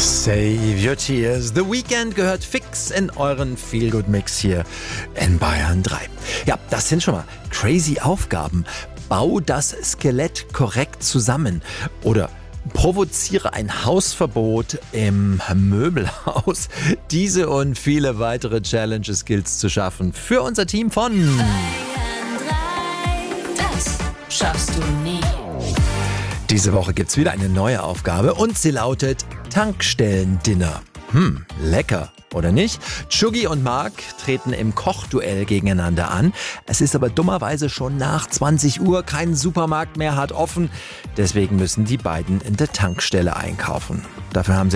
Save your tears. The Weekend gehört fix in euren Feel-Good-Mix hier in Bayern 3. Ja, das sind schon mal crazy Aufgaben. Bau das Skelett korrekt zusammen oder provoziere ein Hausverbot im Möbelhaus. Diese und viele weitere Challenges gilt's zu schaffen für unser Team von Bayern 3, das schaffst du nie. Diese Woche gibt's wieder eine neue Aufgabe und sie lautet Tankstellen-Dinner. Lecker, oder nicht? Tschuggi und Marc treten im Kochduell gegeneinander an. Es ist aber dummerweise schon nach 20 Uhr, kein Supermarkt mehr hat offen. Deswegen müssen die beiden in der Tankstelle einkaufen. Dafür haben sie